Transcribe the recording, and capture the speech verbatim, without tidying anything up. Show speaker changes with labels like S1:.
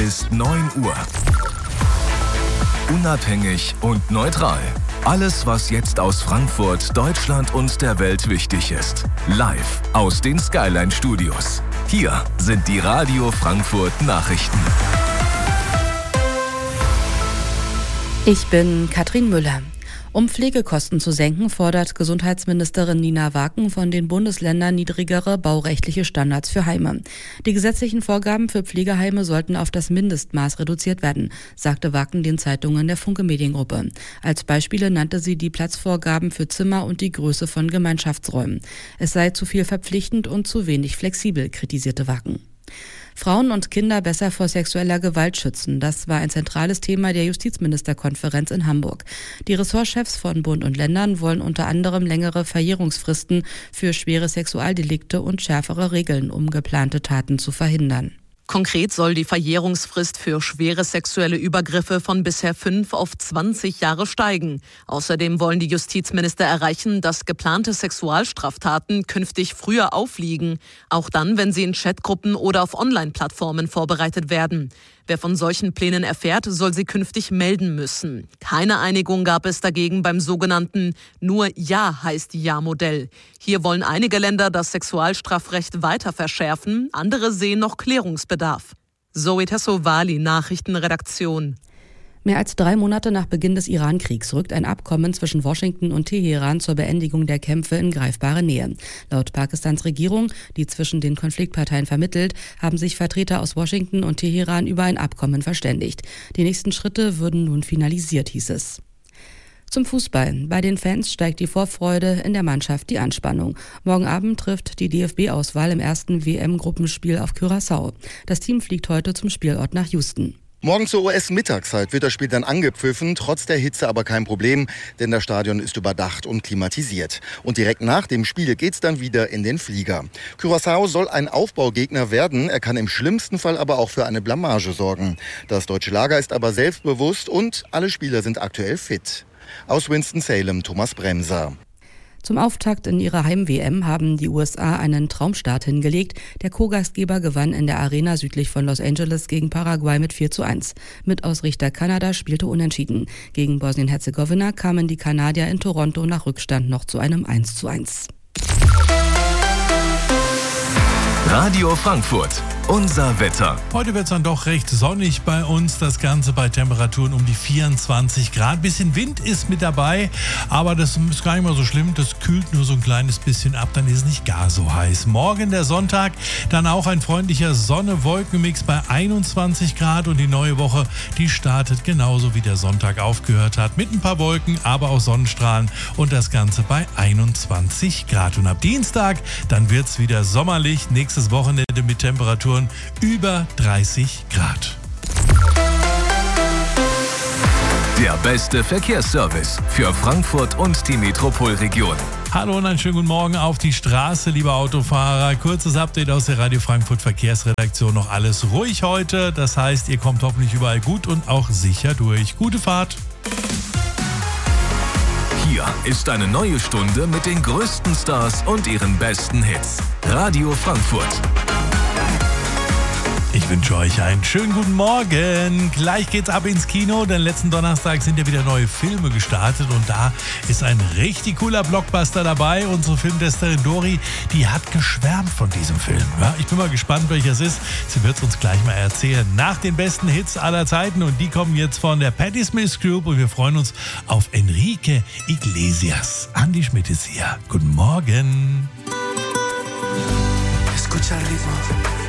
S1: ist neun Uhr. Unabhängig und neutral. Alles, was jetzt aus Frankfurt, Deutschland und der Welt wichtig ist. Live aus den Skyline Studios. Hier sind die Radio Frankfurt Nachrichten.
S2: Ich bin Katrin Müller. Um Pflegekosten zu senken, fordert Gesundheitsministerin Nina Waken von den Bundesländern niedrigere baurechtliche Standards für Heime. Die gesetzlichen Vorgaben für Pflegeheime sollten auf das Mindestmaß reduziert werden, sagte Waken den Zeitungen der Funke Mediengruppe. Als Beispiele nannte sie die Platzvorgaben für Zimmer und die Größe von Gemeinschaftsräumen. Es sei zu viel verpflichtend und zu wenig flexibel, kritisierte Waken. Frauen und Kinder besser vor sexueller Gewalt schützen. Das war ein zentrales Thema der Justizministerkonferenz in Hamburg. Die Ressortchefs von Bund und Ländern wollen unter anderem längere Verjährungsfristen für schwere Sexualdelikte und schärfere Regeln, um geplante Taten zu verhindern.
S3: Konkret soll die Verjährungsfrist für schwere sexuelle Übergriffe von bisher fünf auf zwanzig Jahre steigen. Außerdem wollen die Justizminister erreichen, dass geplante Sexualstraftaten künftig früher aufliegen, auch dann, wenn sie in Chatgruppen oder auf Online-Plattformen vorbereitet werden. Wer von solchen Plänen erfährt, soll sie künftig melden müssen. Keine Einigung gab es dagegen beim sogenannten Nur Ja heißt Ja-Modell. Hier wollen einige Länder das Sexualstrafrecht weiter verschärfen, andere sehen noch Klärungsbedarf. Zoe Tassovali, Nachrichtenredaktion.
S2: Mehr als drei Monate nach Beginn des Iran-Kriegs rückt ein Abkommen zwischen Washington und Teheran zur Beendigung der Kämpfe in greifbare Nähe. Laut Pakistans Regierung, die zwischen den Konfliktparteien vermittelt, haben sich Vertreter aus Washington und Teheran über ein Abkommen verständigt. Die nächsten Schritte würden nun finalisiert, hieß es. Zum Fußball. Bei den Fans steigt die Vorfreude, in der Mannschaft die Anspannung. Morgen Abend trifft die D F B-Auswahl im ersten W M-Gruppenspiel auf Curaçao. Das Team fliegt heute zum Spielort nach Houston.
S4: Morgen zur U S-Mittagszeit wird das Spiel dann angepfiffen, trotz der Hitze aber kein Problem, denn das Stadion ist überdacht und klimatisiert. Und direkt nach dem Spiel geht's dann wieder in den Flieger. Curaçao soll ein Aufbaugegner werden, er kann im schlimmsten Fall aber auch für eine Blamage sorgen. Das deutsche Lager ist aber selbstbewusst und alle Spieler sind aktuell fit. Aus Winston-Salem, Thomas Bremser.
S2: Zum Auftakt in ihrer Heim-W M haben die U S A einen Traumstart hingelegt. Der Co-Gastgeber gewann in der Arena südlich von Los Angeles gegen Paraguay mit vier zu eins. Mitausrichter Kanada spielte unentschieden. Gegen Bosnien-Herzegowina kamen die Kanadier in Toronto nach Rückstand noch zu einem eins zu eins.
S1: Radio Frankfurt, unser Wetter.
S5: Heute wird es dann doch recht sonnig bei uns. Das Ganze bei Temperaturen um die vierundzwanzig Grad. Bisschen Wind ist mit dabei, aber das ist gar nicht mal so schlimm. Das kühlt nur so ein kleines bisschen ab, dann ist es nicht gar so heiß. Morgen der Sonntag, dann auch ein freundlicher Sonne-Wolken-Mix bei einundzwanzig Grad. Und die neue Woche, die startet genauso wie der Sonntag aufgehört hat. Mit ein paar Wolken, aber auch Sonnenstrahlen. Und das Ganze bei einundzwanzig Grad. Und ab Dienstag, dann wird es wieder sommerlich. Nächstes Wochenende mit Temperaturen über dreißig Grad.
S1: Der beste Verkehrsservice für Frankfurt und die Metropolregion.
S5: Hallo und einen schönen guten Morgen auf die Straße, liebe Autofahrer. Kurzes Update aus der Radio Frankfurt Verkehrsredaktion. Noch alles ruhig heute. Das heißt, ihr kommt hoffentlich überall gut und auch sicher durch. Gute Fahrt.
S1: Hier ist eine neue Stunde mit den größten Stars und ihren besten Hits. Radio Frankfurt.
S5: Ich wünsche euch einen schönen guten Morgen. Gleich geht's ab ins Kino, denn letzten Donnerstag sind ja wieder neue Filme gestartet und da ist ein richtig cooler Blockbuster dabei. Unsere Filmtesterin Dori, die hat geschwärmt von diesem Film. Ja, ich bin mal gespannt, welcher es ist. Sie wird es uns gleich mal erzählen. Nach den besten Hits aller Zeiten und die kommen jetzt von der Patti Smith Group und wir freuen uns auf Enrique Iglesias. Andi Schmidt ist hier. Guten Morgen.
S6: Escucha el ritmo.